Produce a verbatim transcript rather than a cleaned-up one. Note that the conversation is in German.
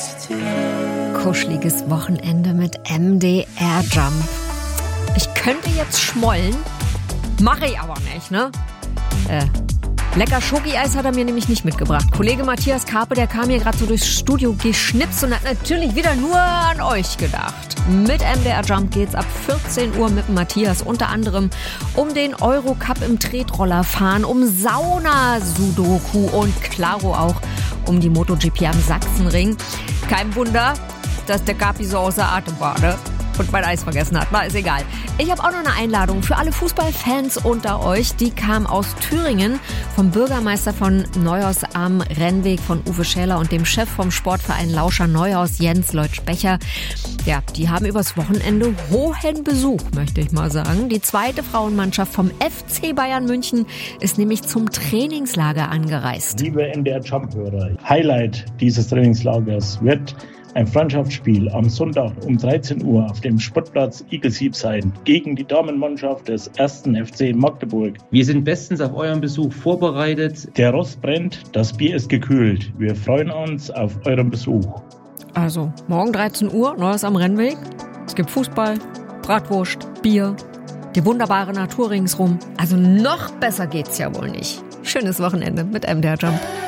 Kuscheliges Wochenende mit M D R Jump. Ich könnte jetzt schmollen, mache ich aber nicht, ne? Äh, lecker Schoki-Eis hat er mir nämlich nicht mitgebracht. Kollege Matthias Karpe, der kam hier gerade so durchs Studio geschnipst und hat natürlich wieder nur an euch gedacht. Mit M D R Jump geht's ab vierzehn Uhr mit Matthias unter anderem um den Eurocup im Tretrollerfahren, um Sauna-Sudoku und klaro auch um die MotoGP am Sachsenring. Kein Wunder, dass der Kapi so außer Atem war, ne? Und mein Eis vergessen hat. War ist egal. Ich habe auch noch eine Einladung für alle Fußballfans unter euch. Die kam aus Thüringen vom Bürgermeister von Neuhaus am Rennweg von Uwe Schäler und dem Chef vom Sportverein Lauscher Neuhaus, Jens Leutsch-Becher. Ja, die haben übers Wochenende hohen Besuch, möchte ich mal sagen. Die zweite Frauenmannschaft vom F C Bayern München ist nämlich zum Trainingslager angereist. Liebe M D R Jump-Hörer, Highlight dieses Trainingslagers wird ein Freundschaftsspiel am Sonntag um dreizehn Uhr auf dem Sportplatz Igelsieb sein gegen die Damenmannschaft des ersten F C Magdeburg. Wir sind bestens auf euren Besuch vorbereitet. Der Rost brennt, das Bier ist gekühlt. Wir freuen uns auf euren Besuch. Also, morgen dreizehn Uhr, Neues am Rennweg. Es gibt Fußball, Bratwurst, Bier, die wunderbare Natur ringsrum. Also noch besser geht's ja wohl nicht. Schönes Wochenende mit M D R Jump.